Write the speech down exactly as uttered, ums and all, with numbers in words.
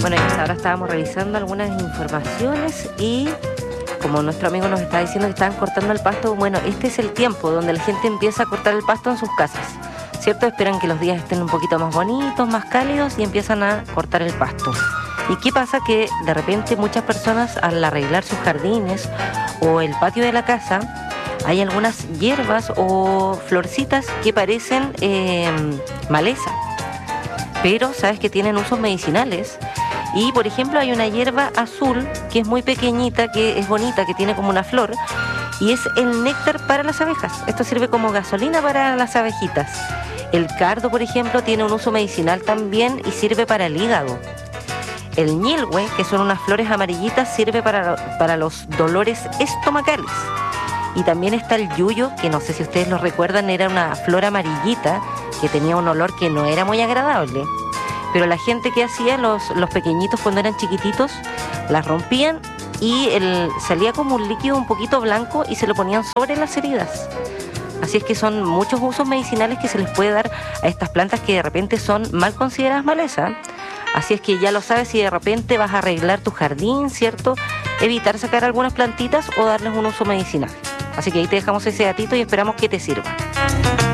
Bueno, y hasta ahora estábamos revisando algunas informaciones y como nuestro amigo nos está diciendo que estaban cortando el pasto, bueno, este es el tiempo donde la gente empieza a cortar el pasto en sus casas, ¿cierto? Esperan que los días estén un poquito más bonitos, más cálidos y empiezan a cortar el pasto. ¿Y qué pasa? Que de repente muchas personas al arreglar sus jardines o el patio de la casa, hay algunas hierbas o florcitas que parecen eh, maleza, pero sabes que tienen usos medicinales. Y por ejemplo hay una hierba azul que es muy pequeñita, que es bonita, que tiene como una flor, y es el néctar para las abejas. Esto sirve como gasolina para las abejitas. El cardo, por ejemplo, tiene un uso medicinal también y sirve para el hígado. El ñilhue, que son unas flores amarillitas, sirve para, para los dolores estomacales. Y también está el yuyo, que no sé si ustedes lo recuerdan, era una flor amarillita que tenía un olor que no era muy agradable. Pero la gente que hacía, los, los pequeñitos cuando eran chiquititos, las rompían y el, salía como un líquido un poquito blanco y se lo ponían sobre las heridas. Así es que son muchos usos medicinales que se les puede dar a estas plantas que de repente son mal consideradas maleza. Así es que ya lo sabes, si de repente vas a arreglar tu jardín, ¿cierto? Evitar sacar algunas plantitas o darles un uso medicinal. Así que ahí te dejamos ese datito y esperamos que te sirva.